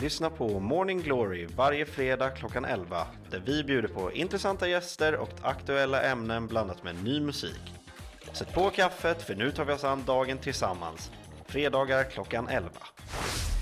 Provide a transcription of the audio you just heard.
lyssna på Morning Glory varje fredag klockan 11, där vi bjuder på intressanta gäster och aktuella ämnen blandat med ny musik. Sätt på kaffet, för nu tar vi oss an dagen tillsammans. Fredagar klockan 11.